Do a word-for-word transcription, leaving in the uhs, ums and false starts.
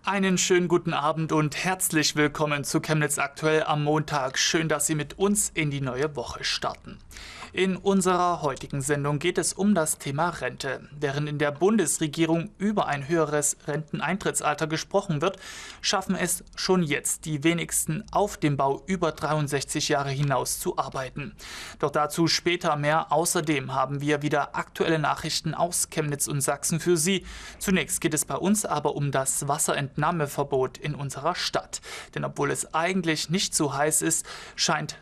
Einen schönen guten Abend und herzlich willkommen zu Chemnitz aktuell am Montag. Schön, dass Sie mit uns in die neue Woche starten. In unserer heutigen Sendung geht es um das Thema Rente. Während in der Bundesregierung über ein höheres Renteneintrittsalter gesprochen wird, schaffen es schon jetzt die wenigsten auf dem Bau über dreiundsechzig Jahre hinaus zu arbeiten. Doch dazu später mehr. Außerdem haben wir wieder aktuelle Nachrichten aus Chemnitz und Sachsen für Sie. Zunächst geht es bei uns aber um das Wasserentnahmeverbot in unserer Stadt. Denn obwohl es eigentlich nicht so heiß ist, scheint